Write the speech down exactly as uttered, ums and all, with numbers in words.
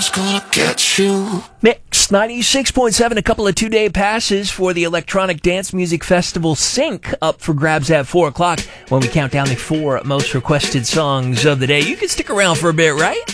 Someone's gonna get you. Mix ninety-six point seven, a couple of two-day passes for the Electronic Dance Music Festival Sync up for grabs at four o'clock when we count down the four most requested songs of the day. You can stick around for a bit, right?